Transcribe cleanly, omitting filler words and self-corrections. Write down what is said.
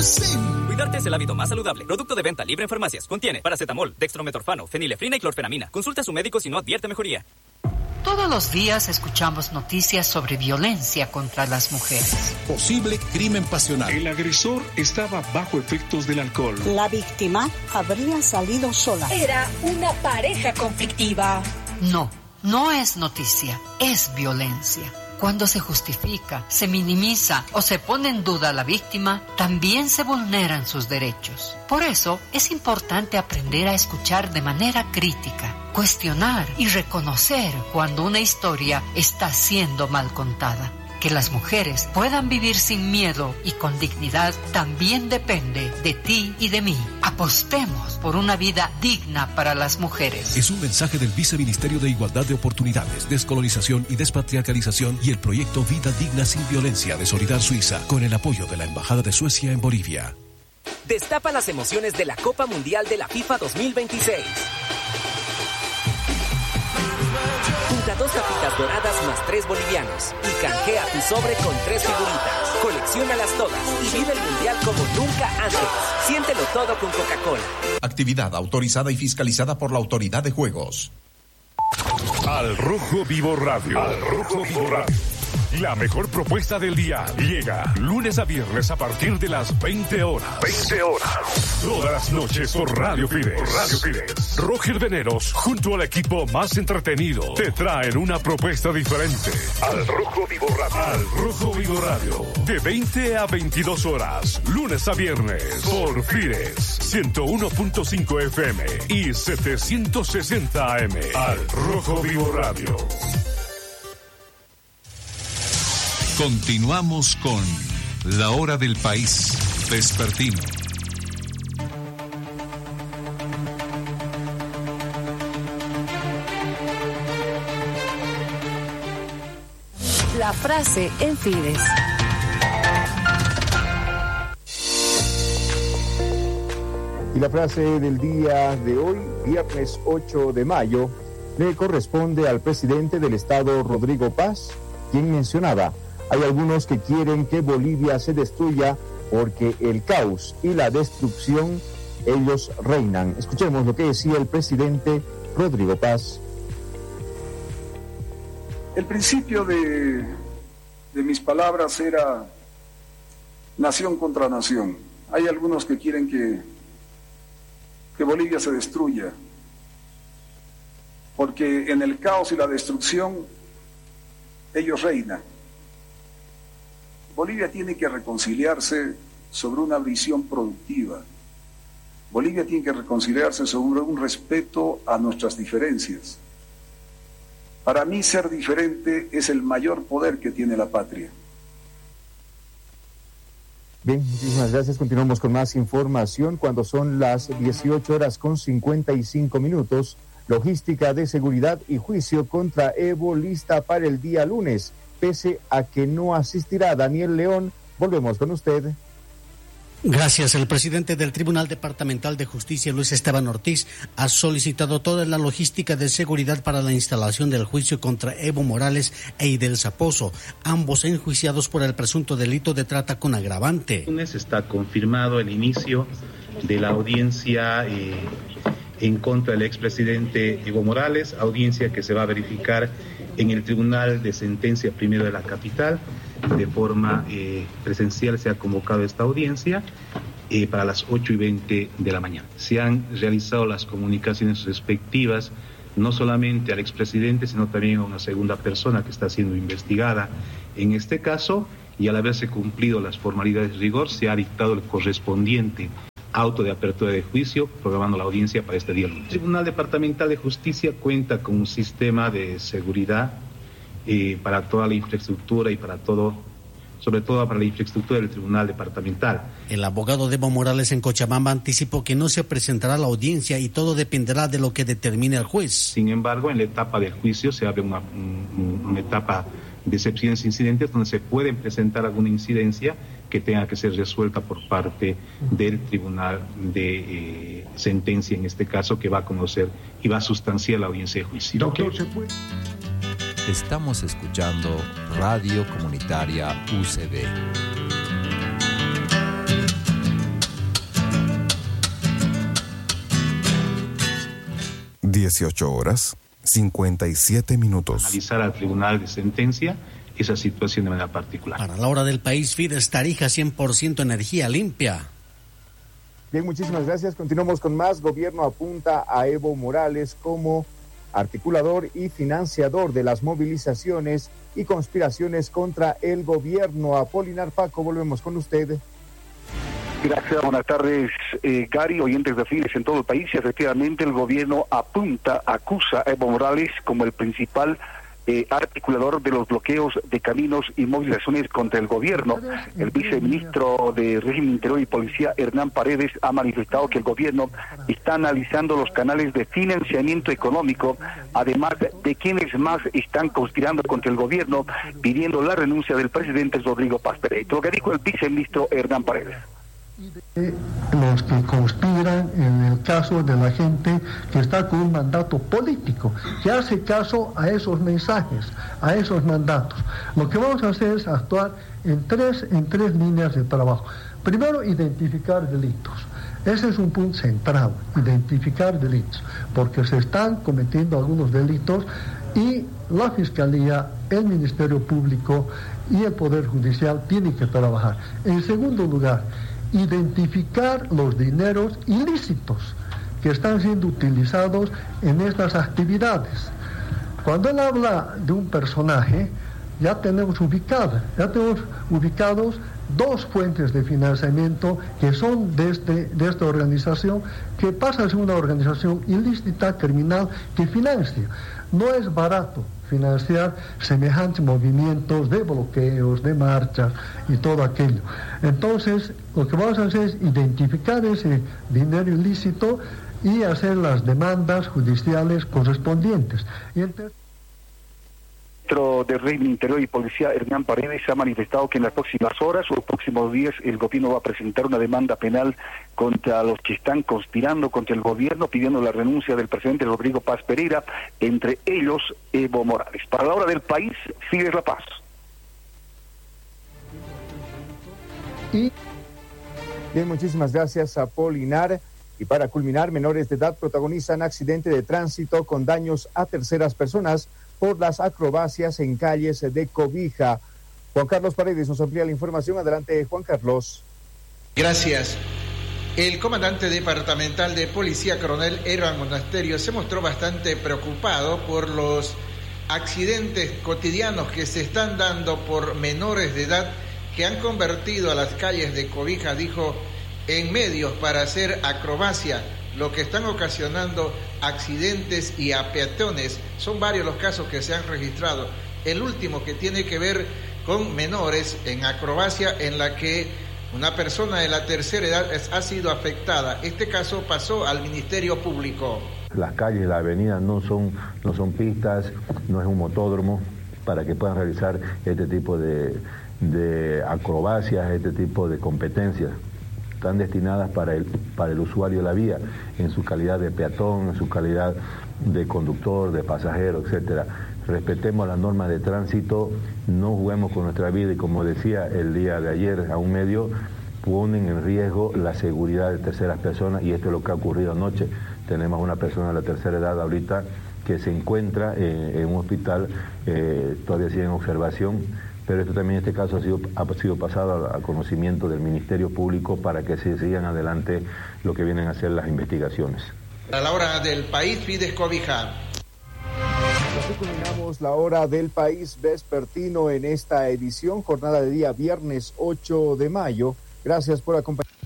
Slim. Cuidarte es el hábito más saludable. Producto de venta libre en farmacias. Contiene paracetamol, dextrometorfano, fenilefrina y clorfenamina. Consulta a su médico si no advierte mejoría. Todos los días escuchamos noticias sobre violencia contra las mujeres. Posible crimen pasional. El agresor estaba bajo efectos del alcohol. La víctima habría salido sola. Era una pareja conflictiva. No es noticia, es violencia. Cuando se justifica, se minimiza o se pone en duda a la víctima, también se vulneran sus derechos. Por eso, es importante aprender a escuchar de manera crítica, cuestionar y reconocer cuando una historia está siendo mal contada. Que las mujeres puedan vivir sin miedo y con dignidad también depende de ti y de mí. Apostemos por una vida digna para las mujeres. Es un mensaje del Viceministerio de Igualdad de Oportunidades, Descolonización y Despatriarcalización y el proyecto Vida Digna Sin Violencia de Solidar Suiza, con el apoyo de la Embajada de Suecia en Bolivia. Destapa las emociones de la Copa Mundial de la FIFA 2026. Junta 2 tapitas doradas más 3 bolivianos y canjea tu sobre con 3 figuritas. Colecciónalas todas y vive el Mundial como nunca antes. Siéntelo todo con Coca-Cola. Actividad autorizada y fiscalizada por la Autoridad de Juegos. Al Rojo Vivo Radio. Al Rojo Vivo Radio. La mejor propuesta del día llega lunes a viernes a partir de las 20 horas. 20 horas. Todas las noches por Radio Fides. Radio Fides. Roger Veneros, junto al equipo más entretenido, te traen una propuesta diferente. Al Rojo Vivo Radio. Al Rojo Vivo Radio. De 20 a 22 horas. Lunes a viernes. Por Fides. 101.5 FM y 760 AM. Al Rojo Vivo Radio. Continuamos con La Hora del País Vespertino. La frase en Fides. Y la frase del día de hoy, viernes 8 de mayo, le corresponde al presidente del Estado, Rodrigo Paz, quien mencionaba: hay algunos que quieren que Bolivia se destruya porque el caos y la destrucción, ellos reinan. Escuchemos lo que decía el presidente Rodrigo Paz. El principio de mis palabras era nación contra nación. Hay algunos que quieren que Bolivia se destruya porque en el caos y la destrucción ellos reinan. Bolivia tiene que reconciliarse sobre una visión productiva. Bolivia tiene que reconciliarse sobre un respeto a nuestras diferencias. Para mí, ser diferente es el mayor poder que tiene la patria. Bien, muchísimas gracias. Continuamos con más información cuando son las 18:55. Logística de seguridad y juicio contra Evo lista para el día lunes. Pese a que no asistirá Daniel León, volvemos con usted. Gracias. El presidente del Tribunal Departamental de Justicia, Luis Esteban Ortiz, ha solicitado toda la logística de seguridad para la instalación del juicio contra Evo Morales e Idelsa Pozo, ambos enjuiciados por el presunto delito de trata con agravante. Lunes está confirmado el inicio de la audiencia en contra del expresidente Evo Morales, audiencia que se va a verificar en el Tribunal de Sentencia Primero de la Capital. De forma presencial se ha convocado esta audiencia para las 8:20 de la mañana. Se han realizado las comunicaciones respectivas no solamente al expresidente, sino también a una segunda persona que está siendo investigada en este caso, y al haberse cumplido las formalidades de rigor, se ha dictado el correspondiente auto de apertura de juicio, programando la audiencia para este día lunes. El Tribunal Departamental de Justicia cuenta con un sistema de seguridad para toda la infraestructura y para todo, sobre todo para la infraestructura del Tribunal Departamental. El abogado de Evo Morales en Cochabamba anticipó que no se presentará a la audiencia y todo dependerá de lo que determine el juez. Sin embargo, en la etapa del juicio se abre una etapa de excepciones e incidentes donde se pueden presentar alguna incidencia que tenga que ser resuelta por parte del Tribunal de Sentencia, en este caso, que va a conocer y va a sustanciar la audiencia de juicio. Doctor, estamos escuchando Radio Comunitaria UCB. 18 horas, 57 minutos. Analizar al Tribunal de Sentencia esa situación de manera particular. Para la hora del país, Fides Tarija, 100% energía limpia. Bien, muchísimas gracias. Continuamos con más. Gobierno apunta a Evo Morales como articulador y financiador de las movilizaciones y conspiraciones contra el gobierno. Apolinar Paco, volvemos con usted. Gracias, buenas tardes, Gary, oyentes de Fides en todo el país. Efectivamente, el gobierno acusa a Evo Morales como el principal articulador de los bloqueos de caminos y movilizaciones contra el gobierno. El viceministro de Régimen Interior y Policía, Hernán Paredes, ha manifestado que el gobierno está analizando los canales de financiamiento económico, además de quienes más están conspirando contra el gobierno, pidiendo la renuncia del presidente Rodrigo Paz Pereira. Lo que dijo el viceministro Hernán Paredes. Los que conspiran en el caso de la gente que está con un mandato político, que hace caso a esos mensajes, a esos mandatos. Lo que vamos a hacer es actuar en tres líneas de trabajo. Primero, identificar delitos. Ese es un punto central, identificar delitos, porque se están cometiendo algunos delitos y la Fiscalía, el Ministerio Público y el Poder Judicial tienen que trabajar. En segundo lugar, identificar los dineros ilícitos que están siendo utilizados en estas actividades. Cuando él habla de un personaje, ya tenemos ubicados 2 fuentes de financiamiento que son de esta organización, que pasa a ser una organización ilícita, criminal, que financia. No es barato financiar semejantes movimientos de bloqueos, de marchas y todo aquello. Entonces, lo que vamos a hacer es identificar ese dinero ilícito y hacer las demandas judiciales correspondientes. Y entonces, el ministro de Régimen Interior y Policía, Hernán Paredes, ha manifestado que en las próximas horas o los próximos días el gobierno va a presentar una demanda penal contra los que están conspirando contra el gobierno, pidiendo la renuncia del presidente Rodrigo Paz Pereira, entre ellos Evo Morales. Para la hora del país, Fides La Paz. Bien, muchísimas gracias, Apolinar. Y para culminar, menores de edad protagonizan accidente de tránsito con daños a terceras personas por las acrobacias en calles de Cobija. Juan Carlos Paredes nos amplía la información. Adelante, Juan Carlos. Gracias. El comandante departamental de policía, coronel Ervan Monasterio, se mostró bastante preocupado por los accidentes cotidianos que se están dando por menores de edad que han convertido a las calles de Cobija, dijo, en medios para hacer acrobacia, lo que están ocasionando accidentes y a peatones. Son varios los casos que se han registrado. El último que tiene que ver con menores en acrobacia, en la que una persona de la tercera edad ha sido afectada. Este caso pasó al Ministerio Público. Las calles, la avenida no son pistas, no es un motódromo para que puedan realizar este tipo de acrobacias, este tipo de competencias. Están destinadas para el usuario de la vía, en su calidad de peatón, en su calidad de conductor, de pasajero, etcétera. Respetemos las normas de tránsito, no juguemos con nuestra vida y, como decía el día de ayer a un medio, ponen en riesgo la seguridad de terceras personas, y esto es lo que ha ocurrido anoche. Tenemos una persona de la tercera edad ahorita que se encuentra en un hospital, todavía sigue en observación. Pero esto también, este caso ha sido pasado a conocimiento del Ministerio Público para que se sigan adelante lo que vienen a ser las investigaciones. A la hora del país, Fides Cobija. Así culminamos la hora del país vespertino en esta edición, jornada de día viernes 8 de mayo. Gracias por acompañarnos.